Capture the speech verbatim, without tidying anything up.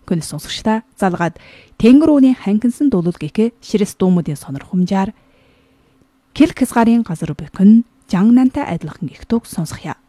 Күн сонсогчдаа залгаад тэнгэр үүний хангинсан дулал гэхэ ширэс дүүмүүдийн сонор хумжаар Кэл хязгаарын газар бэхэн жан нантай адилхан их туг сонсохъя.